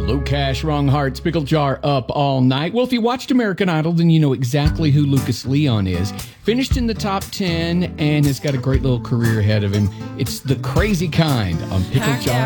Low Cash, Wrong Hearts, Pickle Jar Up All Night. Well, if you watched American Idol, then you know exactly who Lucas Leon is. Finished in the top 10 and has got a great little career ahead of him. It's The Crazy Kind on Pickle Jar